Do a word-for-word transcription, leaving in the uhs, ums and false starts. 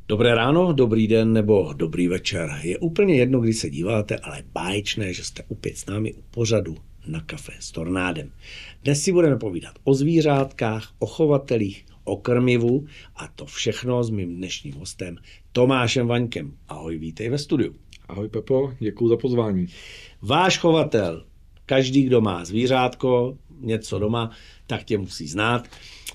Dobré ráno, dobrý den nebo dobrý večer. Je úplně jedno, kdy se díváte, ale báječné, že jste opět s námi u pořadu Na kafe s Tornádem. Dnes si budeme povídat o zvířátkách, o chovatelích, o krmivu a to všechno s mým dnešním hostem Tomášem Vaňkem. Ahoj, vítej ve studiu. Ahoj Pepo, děkuji za pozvání. Váš chovatel, každý, kdo má zvířátko, něco doma, tak tě musí znát.